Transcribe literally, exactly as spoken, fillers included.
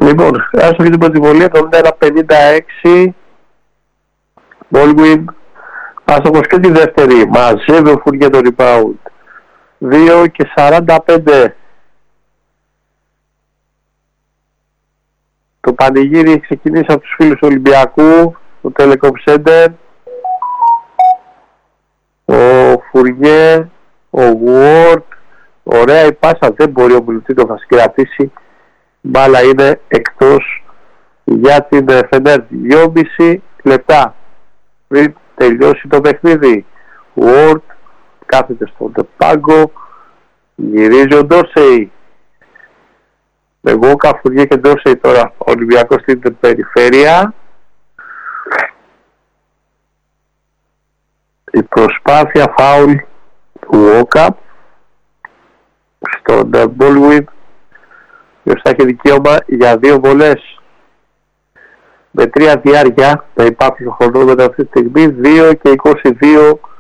Λοιπόν, άστοχη την πρώτη βολή, εβδομήντα ένα πενήντα έξι. Baldwin, άστοχος και τη δεύτερη. Μαζεύει ο Φουριέ το rebound. δύο και σαράντα πέντε. Το πανηγύρι έχει ξεκινήσει από τους φίλους του Ολυμπιακού, το Telecom Center. Ο Φουριέ, ο Ward, ωραία η πάσα, δεν μπορεί ο Μπλουτσίκο να συγκρατήσει. Μπάλα είναι εκτός για την Φενέρ. δυόμισι λεπτά πριν τελειώσει το παιχνίδι. Ward κάθεται στον πάγκο, γυρίζει ο Ντόρσεϊ. Εγώ Καφουριέ και Ντόρσεϊ τώρα, ο Ολυμπιακός στην περιφέρεια. Η προσπάθεια φάουλ του Όκαπ στον Baldwin, ποιος θα έχει δικαίωμα για δύο βολές με τρία διάρκεια, να υπάρχει ο χρονόμετρο αυτή τη στιγμή, δύο και είκοσι δύο